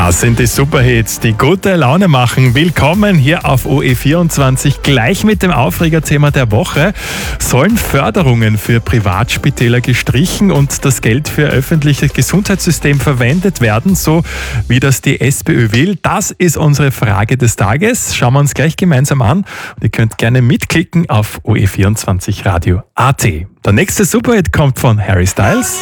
Das sind die Superhits, die gute Laune machen. Willkommen hier auf OE24. Gleich mit dem Aufregerthema der Woche. Sollen Förderungen für Privatspitäler gestrichen und das Geld für öffentliches Gesundheitssystem verwendet werden, so wie das die SPÖ will? Das ist unsere Frage des Tages. Schauen wir uns gleich gemeinsam an. Und ihr könnt gerne mitklicken auf OE24radio.at. Der nächste Superhit kommt von Harry Styles.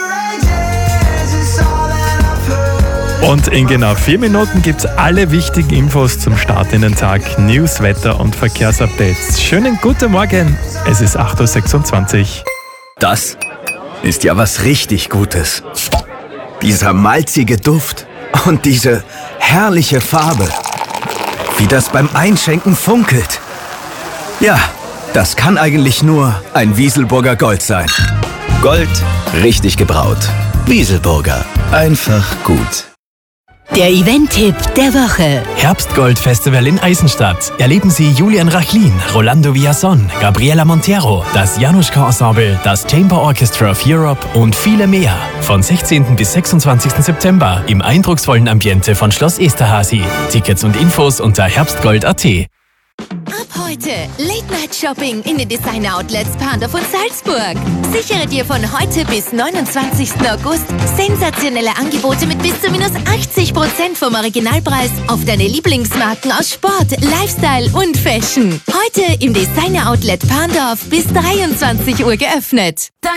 Und in genau 4 Minuten gibt's alle wichtigen Infos zum Start in den Tag, News, Wetter und Verkehrsupdates. Schönen guten Morgen, es ist 8.26 Uhr. Das ist ja was richtig Gutes. Dieser malzige Duft und diese herrliche Farbe. Wie das beim Einschenken funkelt. Ja, das kann eigentlich nur ein Wieselburger Gold sein. Gold, richtig gebraut. Wieselburger, einfach gut. Der Event-Tipp der Woche. Herbstgold-Festival in Eisenstadt. Erleben Sie Julian Rachlin, Rolando Villazón, Gabriela Montero, das Januszka-Ensemble, das Chamber Orchestra of Europe und viele mehr. Von 16. bis 26. September im eindrucksvollen Ambiente von Schloss Esterházy. Tickets und Infos unter herbstgold.at. Ab heute Late-Night-Shopping in den Designer-Outlets Pandorf und Salzburg. Sichere dir von heute bis 29. August sensationelle Angebote mit bis zu minus 80% vom Originalpreis auf deine Lieblingsmarken aus Sport, Lifestyle und Fashion. Heute im Designer-Outlet Pandorf bis 23 Uhr geöffnet.